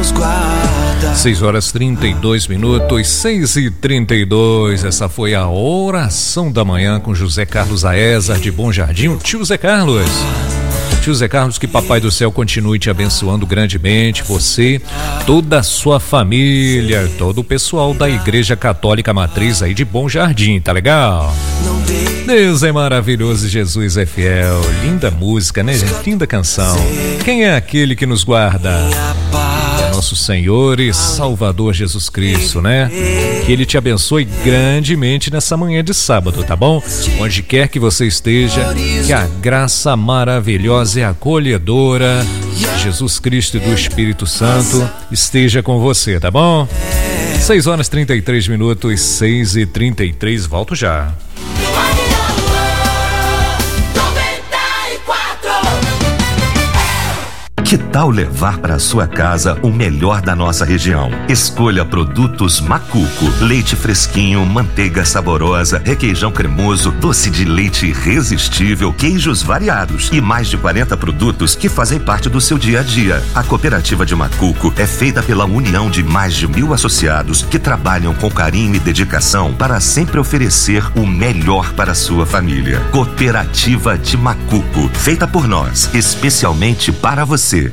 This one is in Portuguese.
nos guarda. 6h32, 6h32. Essa foi a oração da manhã com José Carlos Aézar de Bom Jardim. Tio Zé Carlos. Tio Zé Carlos, que Papai do Céu continue te abençoando grandemente, você, toda a sua família, todo o pessoal da Igreja Católica Matriz aí de Bom Jardim, tá legal? Deus é maravilhoso e Jesus é fiel. Linda música, né, gente? Linda canção. Quem é aquele que nos guarda? É nosso Senhor e Salvador Jesus Cristo, né? Que Ele te abençoe grandemente nessa manhã de sábado, tá bom? Onde quer que você esteja, que a graça maravilhosa e acolhedora de Jesus Cristo e do Espírito Santo esteja com você, tá bom? 6h33, 6h33, volto já. Que tal levar para a sua casa o melhor da nossa região? Escolha produtos Macuco, leite fresquinho, manteiga saborosa, requeijão cremoso, doce de leite irresistível, queijos variados e mais de 40 produtos que fazem parte do seu dia a dia. A cooperativa de Macuco é feita pela união de mais de 1.000 associados que trabalham com carinho e dedicação para sempre oferecer o melhor para a sua família. Cooperativa de Macuco, feita por nós, especialmente para você.